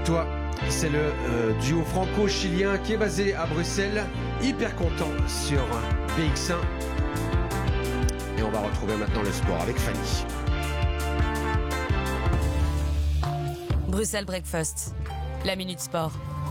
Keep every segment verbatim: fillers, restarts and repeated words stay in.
toi. C'est le euh, duo franco-chilien qui est basé à Bruxelles. Hyper content sur B X un. Et on va retrouver maintenant le sport avec Fanny. Bruxelles Breakfast, la Minute Sport.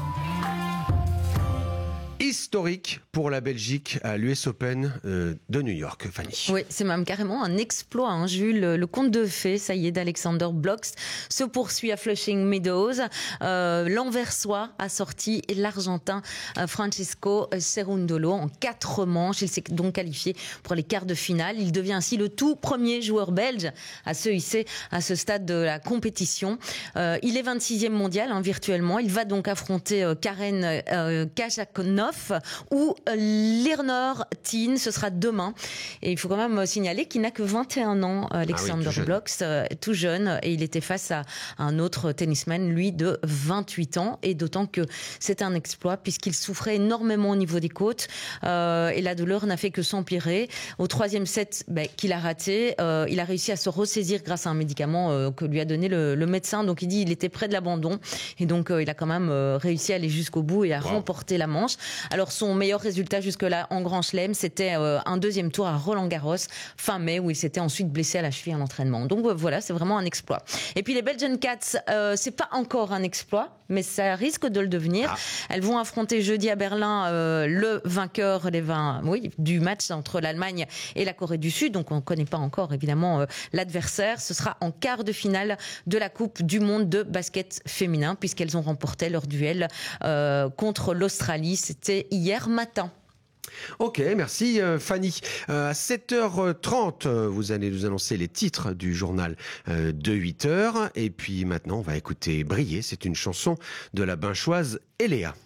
Historique pour la Belgique à l'U S Open euh, de New York, Fanny. Oui, c'est même carrément un exploit, hein, Jules. Le conte de fées, ça y est, d'Alexander Blocks se poursuit à Flushing Meadows. Euh, L'Anversois a sorti l'Argentin euh, Francisco Cerundolo en quatre manches. Il s'est donc qualifié pour les quarts de finale. Il devient ainsi le tout premier joueur belge à se hisser à ce stade de la compétition. Euh, il est vingt-sixième mondial, hein, virtuellement. Il va donc affronter euh, Karen euh, Kajakonov ou Lerner Teen. Ce sera demain. Et il faut quand même signaler qu'il n'a que vingt et un ans, Alexander ah oui, Blocks, euh, tout jeune. Et il était face à un autre tennisman, lui, de vingt-huit ans. Et d'autant que c'est un exploit puisqu'il souffrait énormément au niveau des côtes. Euh, et la douleur n'a fait que s'empirer. Au troisième set, ben, qu'il a raté, euh, il a réussi à se ressaisir grâce à un médicament euh, que lui a donné le, le médecin. Donc il dit qu'il était près de l'abandon. Et donc euh, il a quand même euh, réussi à aller jusqu'au bout et à wow. remporter la manche. Alors son meilleur résultat jusque-là en Grand Chelem, c'était euh, un deuxième tour à Roland-Garros fin mai où il s'était ensuite blessé à la cheville à l'entraînement. Donc euh, voilà, c'est vraiment un exploit. Et puis les Belgian Cats, euh, c'est pas encore un exploit, mais ça risque de le devenir. Ah. Elles vont affronter jeudi à Berlin euh, le vainqueur les vingt, oui, du match entre l'Allemagne et la Corée du Sud. Donc on ne connaît pas encore évidemment euh, l'adversaire. Ce sera en quart de finale de la Coupe du Monde de basket féminin puisqu'elles ont remporté leur duel euh, contre l'Australie. C'était hier matin. Ok, merci euh, Fanny. Euh, à sept heures trente, vous allez nous annoncer les titres du journal euh, de huit heures. Et puis maintenant, on va écouter Briller. C'est une chanson de la Binchoise Eléa.